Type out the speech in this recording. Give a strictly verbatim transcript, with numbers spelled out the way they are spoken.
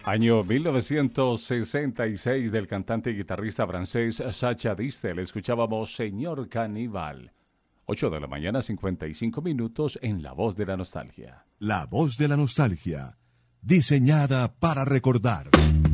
Año mil novecientos sesenta y seis del cantante y guitarrista francés Sacha Distel. Escuchábamos Señor Caníbal. ocho de la mañana, cincuenta y cinco minutos en La Voz de la Nostalgia. La Voz de la Nostalgia, diseñada para recordar.